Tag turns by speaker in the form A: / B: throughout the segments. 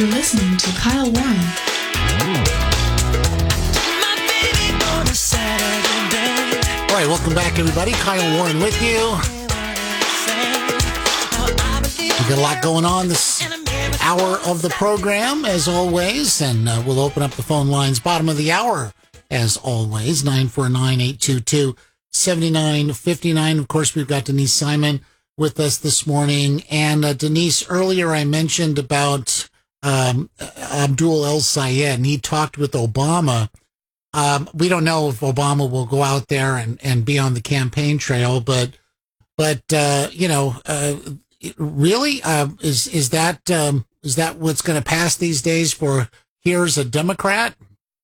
A: You're listening to Kyle Warren.
B: All right, welcome back, everybody. Kyle Warren with you. We've got a lot going on this hour of the program, as always, and we'll open up the phone lines bottom of the hour, as always, 949-822-7959. Of course, we've got Denise Simon with us this morning. And Denise, earlier I mentioned about Abdul El-Sayed, and he talked with Obama. We don't know if Obama will go out there and be on the campaign trail, but really, is that what's going to pass these days for here's a Democrat?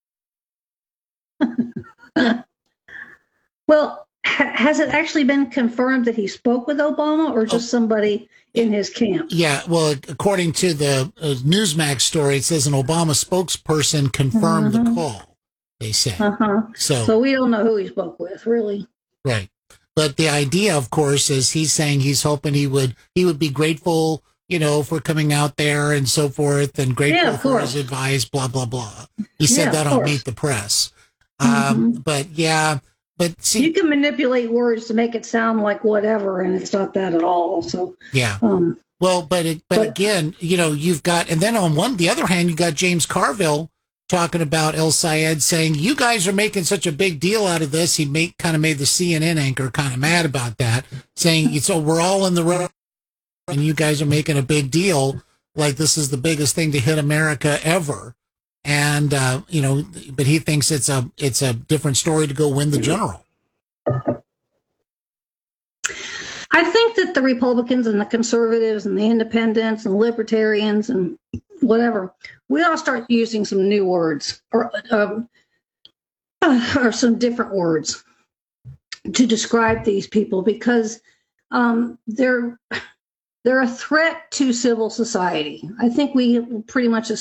C: Well, has it actually been confirmed that he spoke with Obama, or just somebody in his camp?
B: Yeah, well, according to the Newsmax story, it says an Obama spokesperson confirmed the call, they said. So
C: we don't know who he spoke with, really.
B: Right. But the idea, of course, is he's saying he's hoping he would be grateful, for coming out there and so forth, and grateful for his advice, blah, blah, blah. He said that on Meet the Press. But see,
C: you can manipulate words to make it sound like whatever, and it's not that at all. So
B: yeah. But again, you've got, and then on the other hand, you got James Carville talking about El-Sayed, saying you guys are making such a big deal out of this. He kind of made the CNN anchor kind of mad about that, saying so we're all in the room, and you guys are making a big deal like this is the biggest thing to hit America ever. And, but he thinks it's a different story to go win the general.
C: I think that the Republicans and the conservatives and the independents and the libertarians and whatever, we all start using some new words or some different words to describe these people, because they're a threat to civil society. I think we pretty much